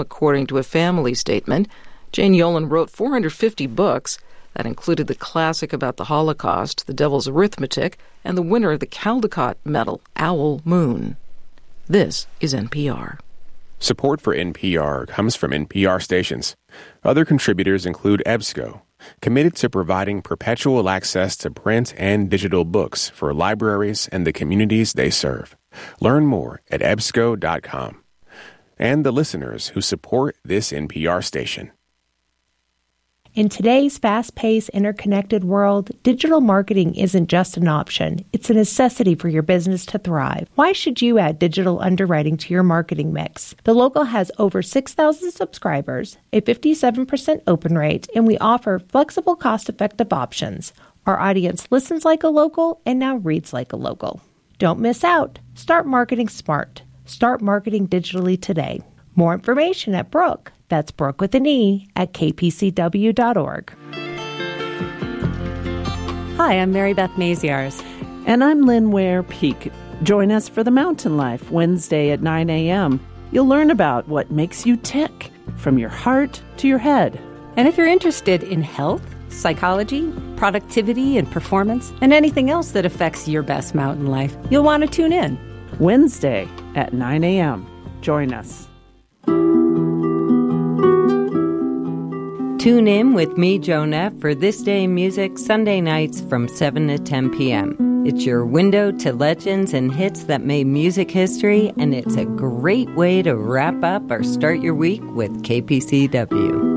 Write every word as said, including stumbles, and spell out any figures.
According to a family statement, Jane Yolen wrote four hundred fifty books. That included the classic about the Holocaust, The Devil's Arithmetic, and the winner of the Caldecott Medal, Owl Moon. This is N P R. Support for N P R comes from N P R stations. Other contributors include EBSCO, committed to providing perpetual access to print and digital books for libraries and the communities they serve. Learn more at ebsco dot com. And the listeners who support this N P R station. In today's fast-paced, interconnected world, digital marketing isn't just an option. It's a necessity for your business to thrive. Why should you add digital underwriting to your marketing mix? The Local has over six thousand subscribers, a fifty-seven percent open rate, and we offer flexible, cost-effective options. Our audience listens like a local and now reads like a local. Don't miss out. Start marketing smart. Start marketing digitally today. More information at Brooke. That's Brooke with an E at k p c w dot org. Hi, I'm Mary Beth Maziarz. And I'm Lynn Ware Peak. Join us for The Mountain Life, Wednesday at nine a.m. You'll learn about what makes you tick, from your heart to your head. And if you're interested in health, psychology, productivity, and performance, and anything else that affects your best mountain life, you'll want to tune in. Wednesday at nine a.m. Join us. Tune in with me, Joan F., for This Day in Music, Sunday nights from seven to ten p.m. It's your window to legends and hits that made music history, and it's a great way to wrap up or start your week with K P C W.